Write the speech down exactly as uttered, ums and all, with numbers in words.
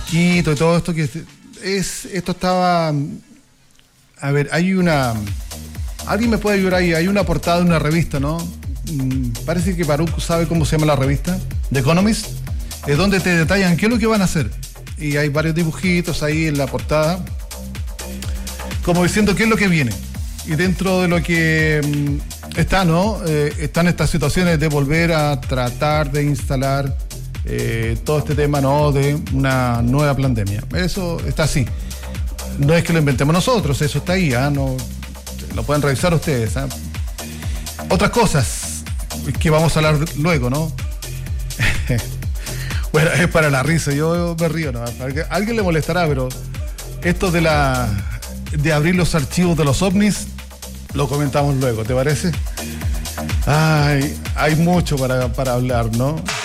Quito y todo esto que es, esto estaba, a ver, hay una, alguien me puede ayudar ahí, hay una portada de una revista, ¿no? Mm, parece que Baruch sabe cómo se llama la revista, The Economist, es donde te detallan qué es lo que van a hacer. Y hay varios dibujitos ahí en la portada, como diciendo qué es lo que viene. Y dentro de lo que mm, está, ¿no? Eh, están estas situaciones de volver a tratar de instalar eh, todo este tema, ¿no? De una nueva pandemia. Eso está así. No es que lo inventemos nosotros, eso está ahí, ¿eh? No, lo pueden revisar ustedes, ¿eh? Otras cosas que vamos a hablar luego, ¿no? Bueno, es para la risa, yo me río, ¿no? Para que a alguien le molestará, pero esto de la de abrir los archivos de los ovnis lo comentamos luego, ¿te parece? Ay, hay mucho para, para hablar, ¿no?